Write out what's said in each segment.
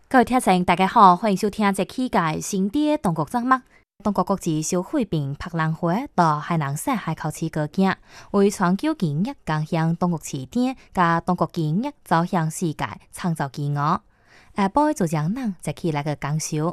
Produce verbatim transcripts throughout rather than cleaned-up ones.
各位聽眾，大家好，歡迎收聽這期嘅新啲中國節目。中國國際消費品博覽會到海南省海口市舉行，為全球經濟貢獻中國起點，加中國經濟走向世界創造機遇。下晡就將人這期來個講述。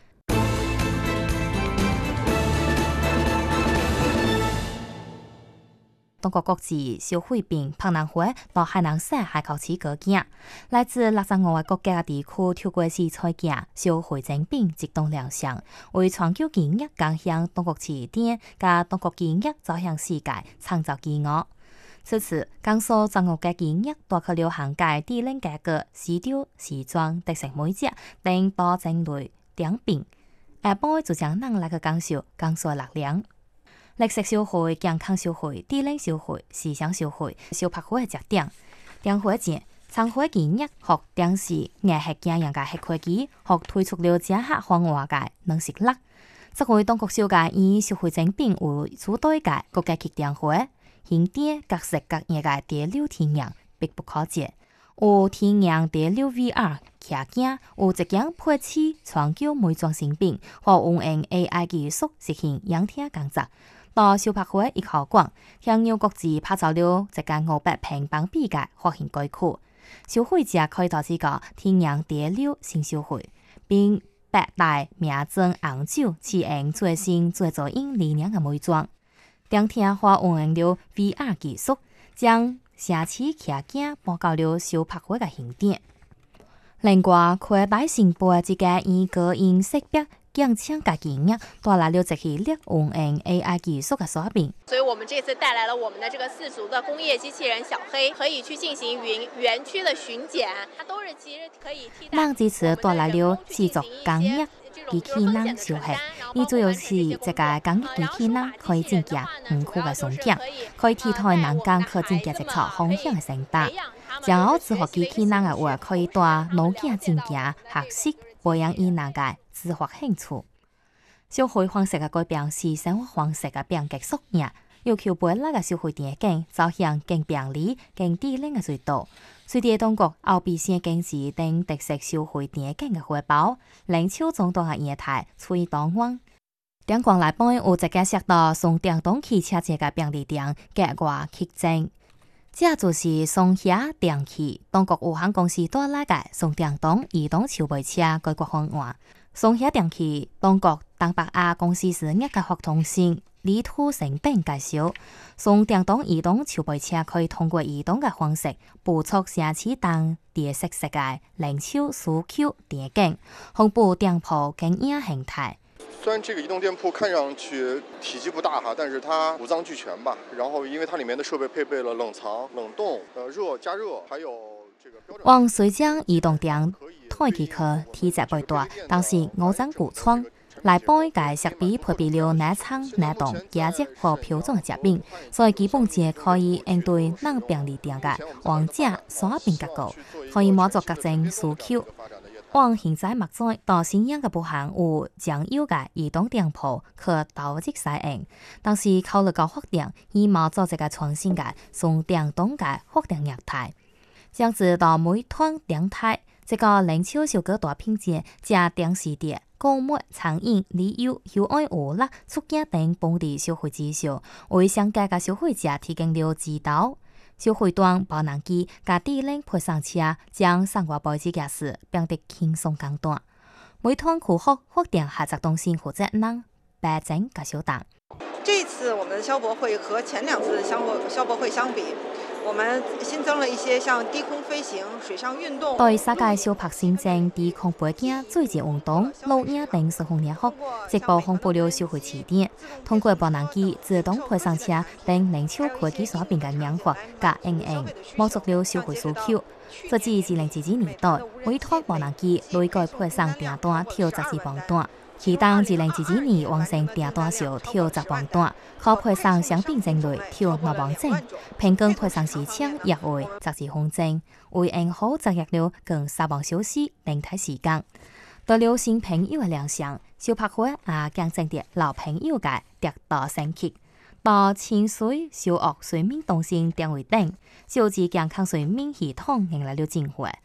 中國國際消費品博覽會到海南省海口市舉行，來自六十五個國家地區透過試採價消費產品集中亮相，為全球經濟貢獻中國起點，加中國經濟走向世界創造機遇。此次講述中國嘅經濟大可流行嘅低廉價格絲綢、時裝、特色美食等多種類產品。下晡就將人來個講述講述力量。綠色消費、健康消費、低廉消費、時尚消費，消博會嘅特點。兩會前，廠會經濟和電視、藝術經營嘅黑科技，和推出了整合方案嘅能實力。這回中國小嘅以消費產品為主導嘅國際級兩會，現點各式各樣嘅第六體驗並不可及。有體驗第六 V R 騎鏡，有即將配置全球美妝新品，和運用 A I 技術實現樣體工作。到消博會一考廣，向有國際拍照了一間五百平方米嘅發現區區，消費者可以到這個體驗第六新消費，並百大名樽紅酒採用最新最左引理念嘅美妝。當天或運用了 V R 技術，將城市騎景報告了消博會嘅現點。另外，擴大成本這個以個人識別鏡像嘅經驗，帶來了這系列運用 A I 技術嘅手柄。 所以，我們這次帶來了我們的這個四足的工業機器人小黑，可以去進行園園區的巡檢，它都是其實可以替代。讓這次帶來了四足工業機器人小黑，伊主要是這個工業機器人可以偵測園區嘅風景，可以替代人工可偵測這個風險嘅聲帶。然後，智慧機器人嘅話，可以帶腦筋偵測學習培養伊人嘅自發興趣。消費方式嘅改變是生活方式嘅變革縮影，要求本來嘅消費環境走向更便利、更低廉嘅水道。隨住中國歐比先經濟等特色消費環境嘅回報，令超眾多嘅業態處於當旺。兩廣來本有一個識到送電動汽車這個便利店格外激增。這就是松下電器中國有限公司帶來嘅送電動移動儲備車改革方案。松下電器中國東北亞公司是一個活動性理土成本介紹，送電動移動儲備車可以通過移動嘅方式捕捉城市等地色色嘅人潮需求電景，紅布店鋪經營形態。 雖然這個移動店鋪看上去體積不大哈，但是它五臟俱全吧。然後因為它裡面的設備配備了冷藏、冷凍、呃熱加熱，還有這個標準。往水江移動店推機殼體積不大，但是五臟俱全。來本嘅設備配備了內艙、內動、加熱和標準嘅設備，所以基本上可以應對能便利店嘅王者雙邊結構，可以滿足各種需求。往現在目前到新樣嘅部分有將有嘅移動店鋪可投資使用，但是考慮到發展，以冇做這個創新嘅送電動嘅發展業態，像是到美團電台，這個零售小哥大品質加電視碟、購物、餐飲、旅遊、休閒娛樂、出境等本地消費指數，為商家嘅消費者提供了指導。消費端無人機加低廉配送車，將生活配置嘅事變得輕鬆簡單。美團客服發展合作中心負責人白正介紹道： 這次我們的消博會和前兩次的消博消博會相比，我們新增了一些像低空飛行、水上運動。對世界消博新增低空背景、水上運動、錄影等十項業務，直播公布了消費起點，通過無人機、自動配送車等零售科技所變嘅研發加應用，滿足了消費需求。截至二零二二年代，美團無人機累計配送訂單超十四萬單。其當二零二二年完成訂單數超十萬單，可配送商品種類超六萬種，平均配送時長約為十二分鐘，為用戶節約了近三萬小時等待時間。得了新朋友嘅亮相，消博會也見證啲老朋友嘅得到升級。到清水、小屋、睡眠中心定位等，小至健康睡眠系統迎來了進化。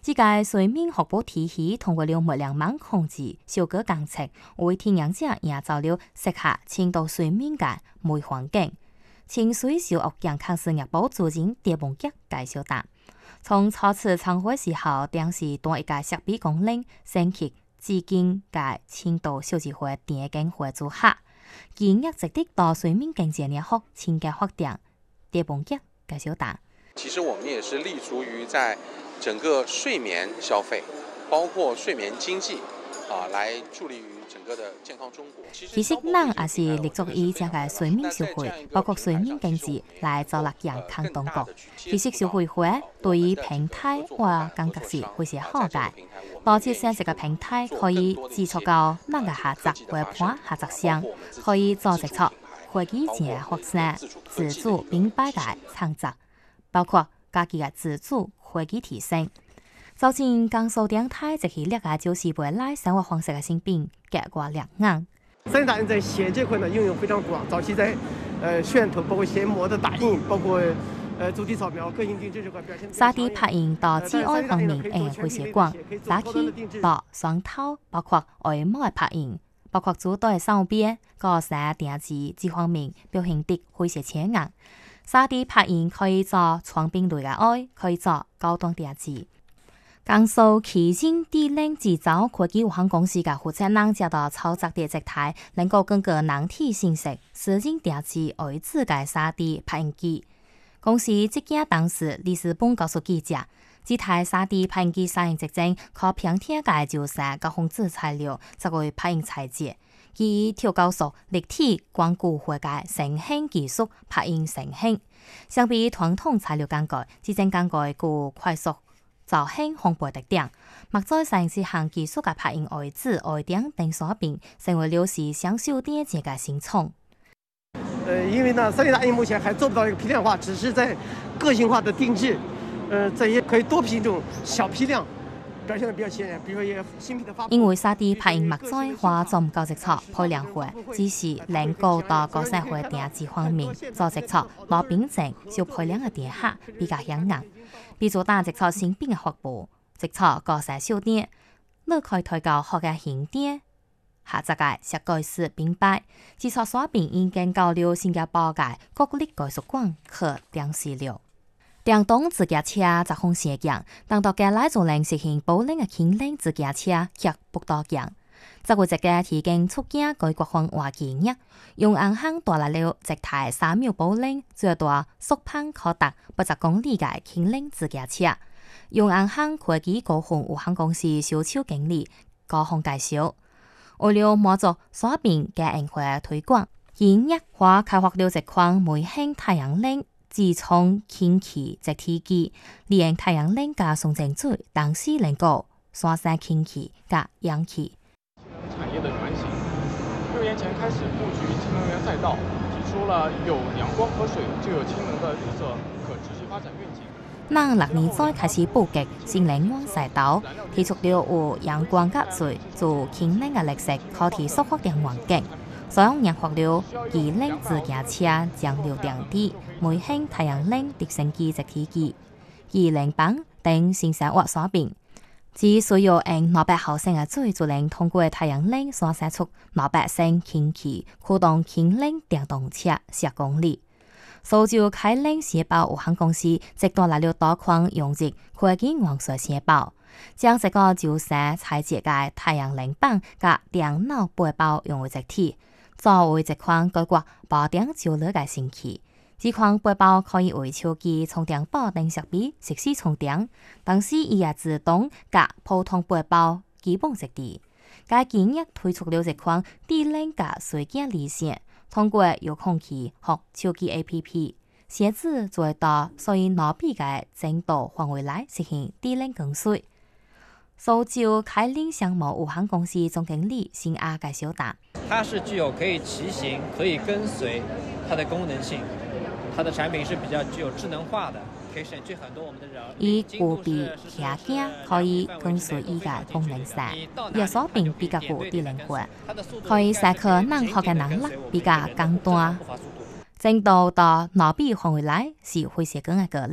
这个睡眠学步体系通过了末量盲控制、小个监测，为体验者营造了适合深度睡眠嘅微环境。清水小学健康事业部主任叶梦吉介绍答：从初次参会时候，当时当一个设备功能升级至今嘅深度小智慧电竞会组合，今日值得到睡眠经济学深嘅发展。叶梦吉介绍答： 其实我们也是立足于在整个睡眠消费，包括睡眠经济，啊，来助力于整个的健康中国。 其实，咱也是立足于这个睡眠社会，包括睡眠经济来做力健康中国。其实，社会化对于平台我感觉是非常好嘅。多接上这个平台可以接触到咱嘅下集或盘下集上，可以做直撮会议前学生自主明白嘅创作，包括家己嘅自主会议提升。早前江苏电台一系列嘅就是未来生活方式嘅新品，结果亮眼。 三 D 打印在写这块呢应用非常广，早期在呃渲头，包括显模的打印，包括呃主题扫描、个性定制这块表现。 三 D 拍印到紫外方面诶会写光，打起薄双头，包括外膜嘅拍印，包括主导嘅手边、个性定制这方面表现得会写前硬。三 D 拍印可以做创品类嘅爱，可以做高端定制。江苏奇晶低冷制造科技有限公司嘅负责人接到操作嘅这台，能够根据人体形式私人定制外置嘅三 D 拍印机。公司即件当时里斯本告诉记者，这台三 D 拍印机使用特征可平贴嘅就是高分子材料作为拍印材质，以超高速立体光固化嘅成型技术拍印成型。相比传统材料工具，这种工具具快速造型烘焙特点，目在使用这项技术嘅拍印外置外点等锁柄，成为了时尚手电这个新创。 呃，因为呢，三 D 打印目前还做不到一个批量化，只是在个性化的定制，呃，这些可以多品种、小批量，表现得比较显眼。比如说一些新品的发布。 因为三 D 拍印目在化做唔够直撮，批量化，只是能够到个性化定制方面做直撮，攞变成小批量嘅电盒比较显眼。比如打直撮新品嘅发布，直撮个性小店，你可以推到學嘅現店。下集嘅設計師明白，自撮鎖柄已經到了新加坡嘅國立藝術館去展示了。電動自駕車集控射鏡，當到嘅來做能實現保齡嘅輕量自駕車卻不多鏡。這個一個提供出境該國方話技術，用銀行帶來了一台三秒保齡、最大速攀可達八十公里嘅輕量自駕車。用銀行科技高雄有限公司銷售經理高雄介紹，為了滿足鎖柄嘅營會推廣，研一化開發了一款微型太陽能自充氫氣集體機，利用太陽能嘅送淨水，同時能夠產生氫氣嘅氧氣。 產業的轉型，六年前開始布局氫能源賽道，提出了有陽光和水就有氫能的綠色可持續發展願景。 咱六年再開始布局新能源賽道，提出了有陽光及水做氫能嘅綠色可持續發展環境，所以研發了機能自駕車將流電池、微型太陽能直升機集體機、二零板等新生活鎖柄。只需要用兩百毫升嘅水，就能通過太陽能所射出兩百升氫氣，驅動氫能電動車十公里。蘇州開能社保有限公司直帶來了多款用熱科技元素社保，將這個就是材質嘅太陽能板甲電腦背包用為一體，作為一款各國保電焦慮嘅神器。這款背包可以為手機充電寶等設備實時充電，同時伊也自動甲普通背包基本一致。該今日推出了一款智能甲水件離線，通過遙控器和手機 A P P， 寫字就會到所以腦筆嘅整度範圍內實現智能更水。蘇州開能商務有限公司總經理辛亞介紹答： 它是具有可以騎行、可以跟隨它的功能性。它的產品是比較具有智能化的，可以省去很多我們的人。 伊具備騎行可以跟隨伊嘅功能性，有鎖柄比較具智能化，可以適合人學嘅能力比較簡單。整到到腦筆範圍內是會寫緊一個